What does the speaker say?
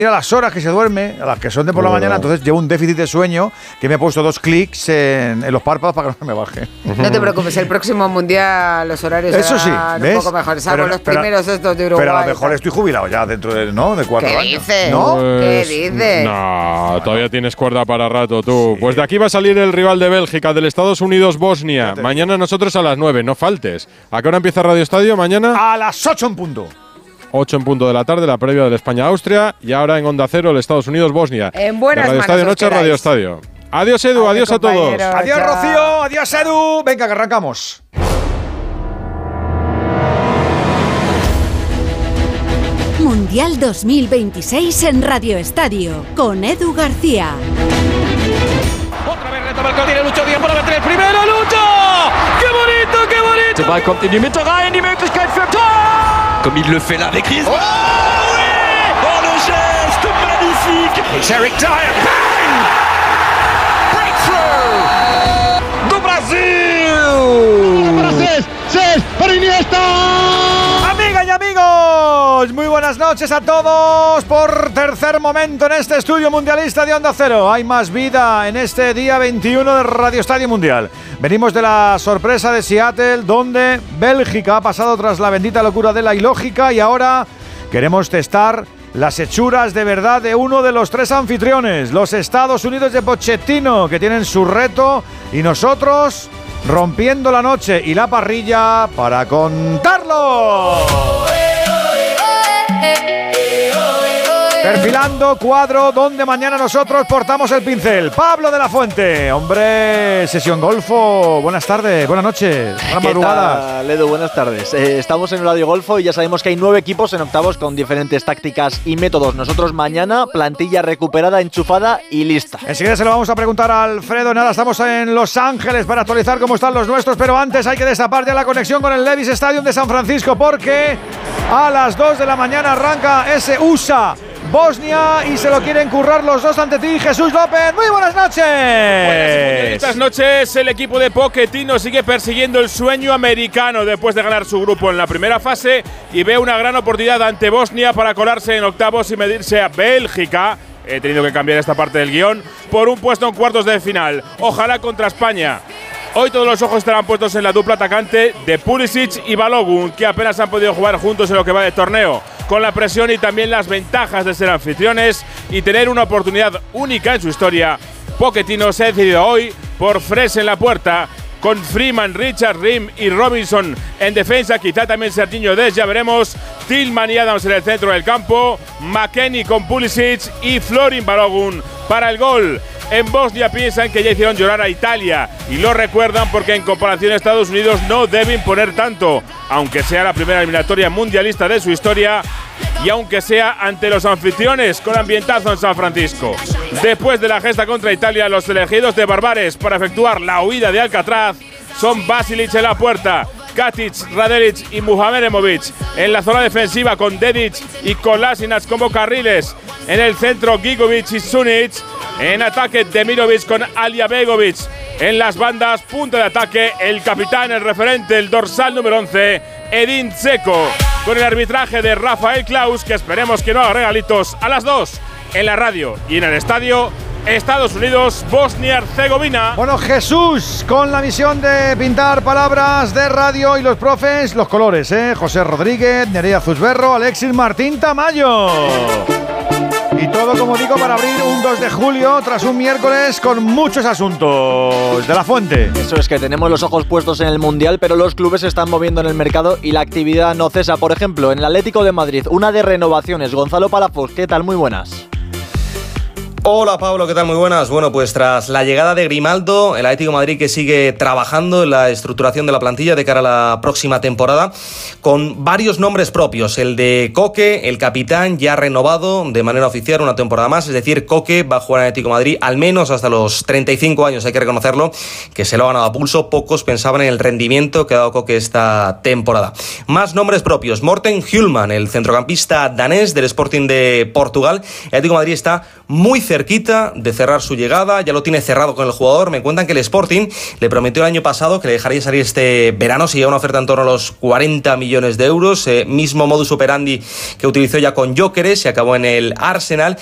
a las horas que se duerme, a las que son de por la mañana, entonces llevo un déficit de sueño que me he puesto 2 clics en los párpados para que no me baje. No te preocupes, el próximo mundial los horarios serán un poco mejores, salvo los primeros estos de Uruguay. Pero a lo mejor estoy jubilado ya dentro de 4 años. ¿Qué dices? ¿No? ¿Qué dices? No, todavía tienes cuerda para rato tú. Sí. Pues de aquí va a salir el rival de Bélgica, del Estados Unidos-Bosnia. Mañana nosotros a las 9, no faltes. ¿A qué hora empieza Radio Estadio mañana? A las 8 en punto. 8 en punto de la tarde, la previa del España-Austria, y ahora en Onda Cero el Estados Unidos-Bosnia. En buenas Radio Estadio Noche, Radio Estadio. Adiós, Edu, adiós a todos. Adiós, Rocío, adiós, Edu. Venga, que arrancamos. Mundial 2026 en Radio Estadio, con Edu García. Otra vez retoma el tiene Lucho Díaz para meter el primero, Lucho! ¡Qué bonito, qué bonito! Der Ball kommt in die Mitte rein, die Möglichkeit für Tor! Comme il le fait là avec Griezmann. Oh oui! Oh le geste magnifique! It's Eric Dyer, bang! Breakthrough! Do Brasil! Para Cés, para Iniesta! Amigas y amigos, muy buenas noches a todos. Por tercer momento en este estudio mundialista de Onda Cero. Hay más vida en este día 21 de Radio Estadio Mundial. Venimos de la sorpresa de Seattle, donde Bélgica ha pasado tras la bendita locura de la ilógica, y ahora queremos testar las hechuras de verdad de uno de los 3 anfitriones, los Estados Unidos de Pochettino, que tienen su reto, y nosotros rompiendo la noche y la parrilla para contarlo. Perfilando cuadro donde mañana nosotros portamos el pincel. Pablo de la Fuente, hombre, Sesión Golfo, buenas tardes, buenas noches, buenas madrugadas. Edu, buenas tardes. Estamos en Radio Golfo y ya sabemos que hay 9 equipos en octavos con diferentes tácticas y métodos. Nosotros mañana, plantilla recuperada, enchufada y lista. Enseguida se lo vamos a preguntar a Alfredo. Nada, estamos en Los Ángeles para actualizar cómo están los nuestros, pero antes hay que destapar ya la conexión con el Levi's Stadium de San Francisco, porque a las 2 de la mañana arranca ese USA Bosnia y se lo quieren currar los dos ante ti. Jesús López, muy buenas noches. Buenas noches. El equipo de Pochettino sigue persiguiendo el sueño americano después de ganar su grupo en la primera fase y ve una gran oportunidad ante Bosnia para colarse en octavos y medirse a Bélgica. He tenido que cambiar esta parte del guión por un puesto en cuartos de final. Ojalá contra España. Hoy todos los ojos estarán puestos en la dupla atacante de Pulisic y Balogun, que apenas han podido jugar juntos en lo que va de torneo, con la presión y también las ventajas de ser anfitriones y tener una oportunidad única en su historia. Pochettino se ha decidido hoy por Fresh en la puerta, con Freeman, Richard, Rim y Robinson en defensa, quizá también Serginho Dest, ya veremos. Tillman y Adams en el centro del campo, McKennie con Pulisic y Florin Balogun para el gol. En Bosnia piensan que ya hicieron llorar a Italia y lo recuerdan porque en comparación a Estados Unidos no deben poner tanto, aunque sea la primera eliminatoria mundialista de su historia y aunque sea ante los anfitriones con ambientazo en San Francisco. Después de la gesta contra Italia, los elegidos de Barbares para efectuar la huida de Alcatraz son Basilic en la puerta, Katic, Radelic y Muhamedovic en la zona defensiva con Dedic y Kolasinac como carriles. En el centro Gigovic y Sunic. En ataque Demirovic con Aljabegovic. En las bandas, punto de ataque, el capitán, el referente, el dorsal número 11, Edin Dzeko. Con el arbitraje de Rafael Klaus, que esperemos que no haga regalitos, a las 2 en la radio y en el estadio. Estados Unidos, Bosnia-Herzegovina. Bueno, Jesús, con la misión de pintar palabras de radio y los profes, los colores, José Rodríguez, Nerea Zusberro, Alexis Martín Tamayo. Y todo, como digo, para abrir un 2 de julio tras un miércoles con muchos asuntos. De la Fuente. Eso es, que tenemos los ojos puestos en el Mundial, pero los clubes se están moviendo en el mercado y la actividad no cesa. Por ejemplo, en el Atlético de Madrid, una de renovaciones. Gonzalo Palafox, ¿qué tal? Muy buenas. Hola Pablo, ¿qué tal? Muy buenas. Bueno, pues tras la llegada de Grimaldo, el Atlético de Madrid que sigue trabajando en la estructuración de la plantilla de cara a la próxima temporada, con varios nombres propios. El de Coque, el capitán, ya renovado de manera oficial una temporada más, es decir, Coque va a jugar en el Atlético de Madrid al menos hasta los 35 años, hay que reconocerlo, que se lo ha ganado a pulso. Pocos pensaban en el rendimiento que ha dado Coque esta temporada. Más nombres propios. Morten Hjulman, el centrocampista danés del Sporting de Portugal. El Atlético de Madrid está muy cerquita de cerrar su llegada, ya lo tiene cerrado con el jugador. Me cuentan que el Sporting le prometió el año pasado que le dejaría salir este verano si llega una oferta en torno a los 40 millones de euros. Mismo modus operandi que utilizó ya con Gyökeres, se acabó en el Arsenal.